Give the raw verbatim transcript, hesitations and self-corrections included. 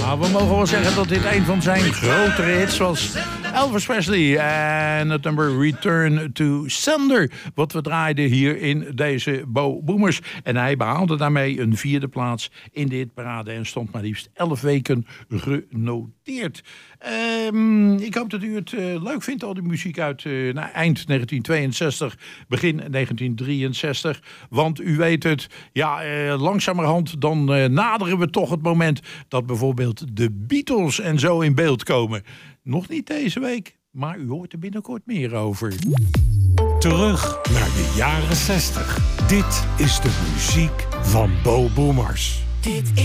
Nou, we mogen wel zeggen dat dit een van zijn grotere hits was. Elvis Presley en het nummer Return to Sender. Wat we draaiden hier in deze Bo Boomers. En hij behaalde daarmee een vierde plaats in de hitparade. En stond maar liefst elf weken genoteerd. Um, ik hoop dat u het uh, leuk vindt, al die muziek uit uh, nou, eind negentien tweeënzestig, begin negentien drieënzestig. Want u weet het, ja, uh, langzamerhand dan uh, naderen we toch het moment dat bijvoorbeeld de Beatles en zo in beeld komen. Nog niet deze week, maar u hoort er binnenkort meer over. Terug naar de jaren zestig. Dit is de muziek van Bo Boomers. Dit